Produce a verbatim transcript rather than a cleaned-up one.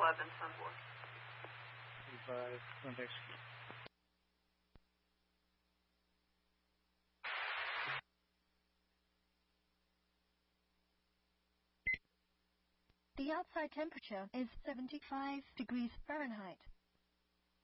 eleven Sunboard. Five, contact. The outside temperature is seventy-five degrees Fahrenheit.